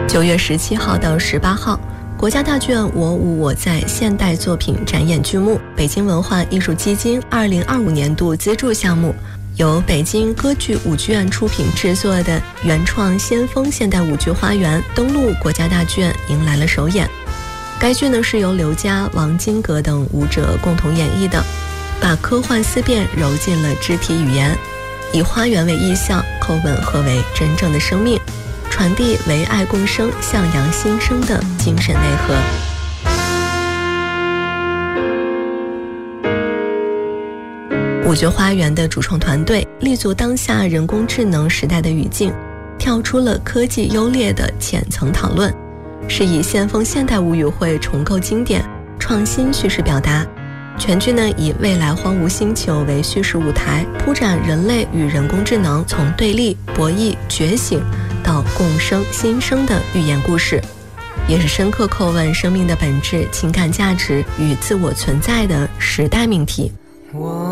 9月17号到18号，国家大剧院《我舞我在》现代作品展演剧目，北京文化艺术基金2025年度资助项目，由北京歌剧舞剧院出品制作的原创先锋现代舞剧《花园》登陆国家大剧院，迎来了首演。该剧呢是由刘佳、王金阁等舞者共同演绎的，把科幻思辨揉进了肢体语言，以花园为意象，叩问何为真正的生命，传递唯爱共生、向阳新生的精神内核。舞剧《花园》的主创团队立足当下人工智能时代的语境，跳出了科技优劣的浅层讨论，是以先锋现代舞语汇重构经典，创新叙事表达。全剧呢以未来荒芜星球为叙事舞台，铺展人类与人工智能从对立、博弈、觉醒到共生新生的寓言故事，也是深刻叩问生命的本质、情感价值与自我存在的时代命题。